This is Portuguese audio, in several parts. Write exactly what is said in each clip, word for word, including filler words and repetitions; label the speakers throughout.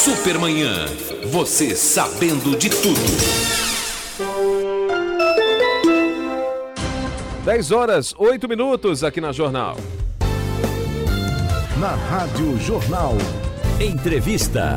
Speaker 1: Supermanhã. Você sabendo de tudo.
Speaker 2: dez horas, oito minutos aqui na Jornal.
Speaker 3: Na Rádio Jornal.
Speaker 1: Entrevista.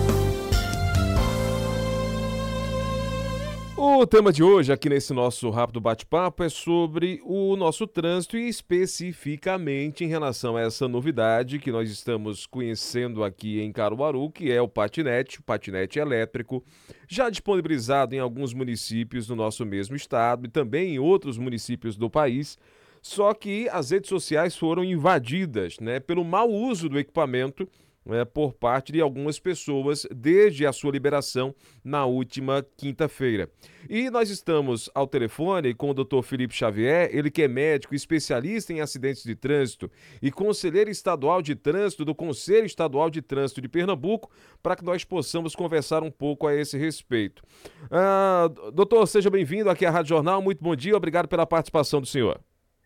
Speaker 2: O tema de hoje, aqui nesse nosso rápido bate-papo, é sobre o nosso trânsito e especificamente em relação a essa novidade que nós estamos conhecendo aqui em Caruaru, que é o patinete, o patinete elétrico, já disponibilizado em alguns municípios do nosso mesmo estado e também em outros municípios do país. Só que as redes sociais foram invadidas, né, pelo mau uso do equipamento, né, por parte de algumas pessoas desde a sua liberação na última quinta-feira. E nós estamos ao telefone com o doutor Felipe Xavier, ele que é médico, especialista em acidentes de trânsito e conselheiro estadual de trânsito do Conselho Estadual de Trânsito de Pernambuco, para que nós possamos conversar um pouco a esse respeito. Ah, doutor, seja bem-vindo aqui à Rádio Jornal, muito bom dia, obrigado pela participação do senhor.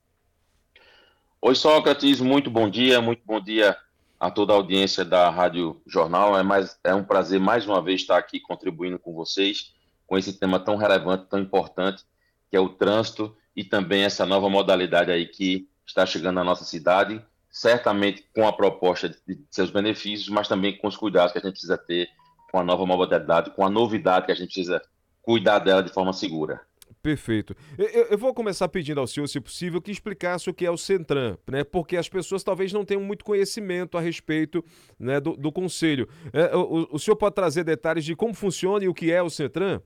Speaker 4: Oi, Sócrates, muito bom dia, muito bom dia a toda a audiência da Rádio Jornal. É, mais, é um prazer mais uma vez estar aqui contribuindo com vocês, com esse tema tão relevante, tão importante, que é o trânsito e também essa nova modalidade aí que está chegando na nossa cidade, certamente com a proposta de seus benefícios, mas também com os cuidados que a gente precisa ter com a nova modalidade, com a novidade que a gente precisa cuidar dela de forma segura.
Speaker 2: Perfeito. Eu, eu vou começar pedindo ao senhor, se possível, que explicasse o que é o CENTRAN, né? Porque as pessoas talvez não tenham muito conhecimento a respeito, né, do, do conselho. É, o, o senhor pode trazer detalhes de como funciona e o que é o CENTRAN?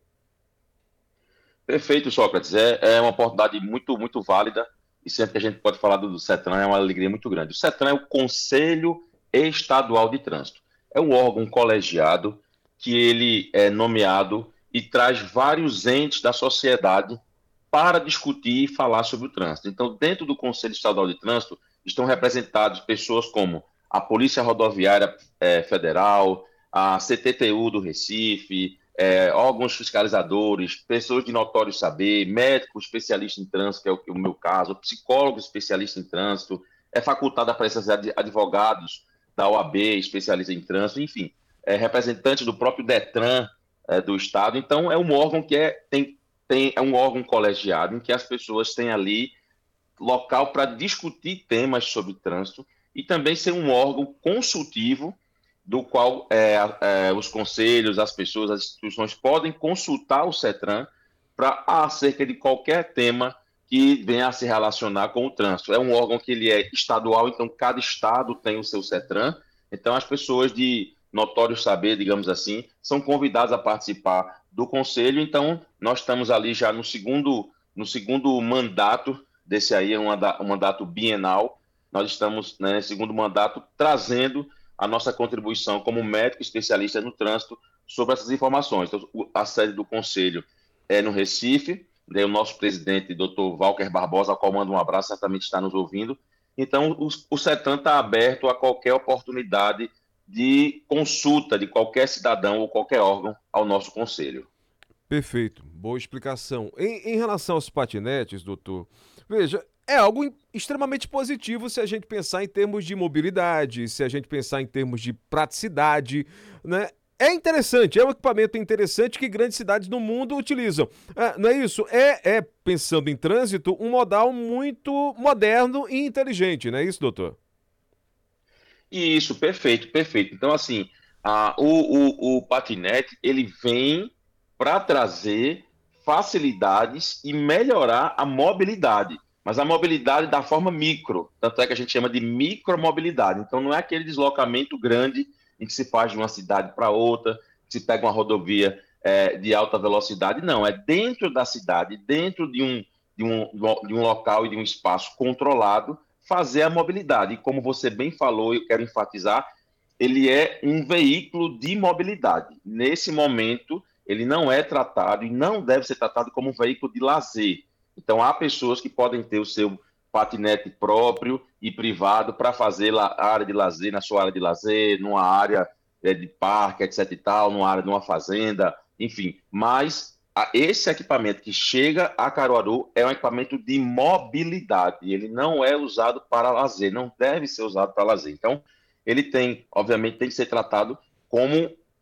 Speaker 4: Perfeito, Sócrates. É, é uma oportunidade muito, muito válida e sempre que a gente pode falar do, do CETRAN é uma alegria muito grande. O CETRAN é o Conselho Estadual de Trânsito. É um órgão colegiado que ele é nomeado e traz vários entes da sociedade para discutir e falar sobre o trânsito. Então, dentro do Conselho Estadual de Trânsito, estão representados pessoas como a Polícia Rodoviária eh, Federal, a C T T U do Recife, eh, órgãos fiscalizadores, pessoas de notório saber, médico especialista em trânsito, que é o, o meu caso, psicólogo especialista em trânsito, é facultado a presença de advogados da O A B, especialista em trânsito, enfim, é, representantes do próprio DETRAN, É, do Estado. Então, é um órgão que é, tem, tem, é um órgão colegiado em que as pessoas têm ali local para discutir temas sobre trânsito e também ser um órgão consultivo do qual é, é, os conselhos, as pessoas, as instituições podem consultar o CETRAN para acerca de qualquer tema que venha a se relacionar com o trânsito. É um órgão que ele é estadual, então cada estado tem o seu CETRAN. Então, as pessoas de notório saber, digamos assim, são convidados a participar do conselho. Então, nós estamos ali já no segundo, no segundo mandato desse aí, é um mandato bienal. Nós estamos, né, nesse segundo mandato trazendo a nossa contribuição como médico especialista no trânsito sobre essas informações. Então, a sede do conselho é no Recife, né, o nosso presidente, doutor Walker Barbosa, ao qual mando um abraço, certamente está nos ouvindo. Então, o, o CETRAN está aberto a qualquer oportunidade de consulta de qualquer cidadão ou qualquer órgão ao nosso conselho.
Speaker 2: Perfeito, boa explicação. Em, em relação aos patinetes, doutor, veja, é algo extremamente positivo se a gente pensar em termos de mobilidade, se a gente pensar em termos de praticidade, né? É interessante, é um equipamento interessante que grandes cidades do mundo utilizam. É, não é isso? É, é, pensando em trânsito, um modal muito moderno e inteligente, não é isso, doutor?
Speaker 4: Isso, perfeito, perfeito. Então, assim, a, o, o, o patinete, ele vem para trazer facilidades e melhorar a mobilidade, mas a mobilidade da forma micro, tanto é que a gente chama de micromobilidade. Então, não é aquele deslocamento grande em que se faz de uma cidade para outra, que se pega uma rodovia é, de alta velocidade, não, é dentro da cidade, dentro de um, de um, de um local e de um espaço controlado, fazer a mobilidade. E como você bem falou, eu quero enfatizar, ele é um veículo de mobilidade. Nesse momento, ele não é tratado e não deve ser tratado como um veículo de lazer. Então, há pessoas que podem ter o seu patinete próprio e privado para fazer a área de lazer, na sua área de lazer, numa área de parque, etc e tal, numa área de uma fazenda, enfim. Mas esse equipamento que chega a Caruaru é um equipamento de mobilidade. Ele não é usado para lazer, não deve ser usado para lazer. Então, ele tem, obviamente, tem que ser tratado como